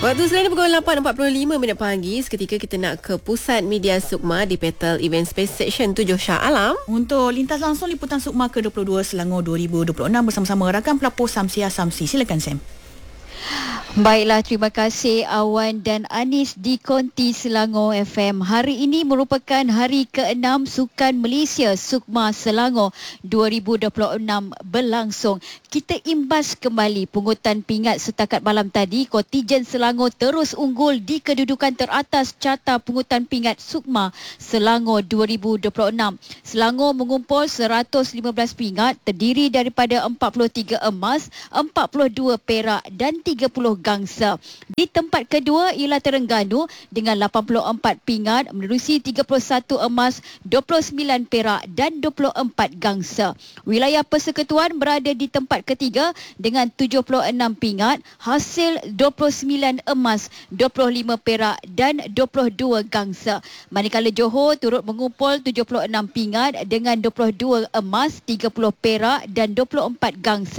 Waktu selain pukul 8.45 minit pagi, seketika kita nak ke pusat media Sukma di Petal Event Space Section 7 Shah Alam. Untuk lintas langsung liputan Sukma ke-22 Selangor 2026 bersama-sama rakan pelapor Samsia Samsi. Silakan Sam. Baiklah, terima kasih Awan dan Anis di Konti Selangor FM. Hari ini merupakan hari ke-6 Sukan Malaysia Sukma Selangor 2026 berlangsung. Kita imbas kembali pungutan pingat setakat malam tadi. Kontijen Selangor terus unggul di kedudukan teratas carta pungutan pingat Sukma Selangor 2026. Selangor mengumpul 115 pingat terdiri daripada 43 emas, 42 perak dan 30 gangsa. Di tempat kedua ialah Terengganu dengan 84 pingat menerusi 31 emas, 29 perak dan 24 gangsa. Wilayah Persekutuan berada di tempat ketiga dengan 76 pingat, hasil 29 emas, 25 perak dan 22 gangsa. Manakala Johor turut mengumpul 76 pingat dengan 22 emas, 30 perak dan 24 gangsa.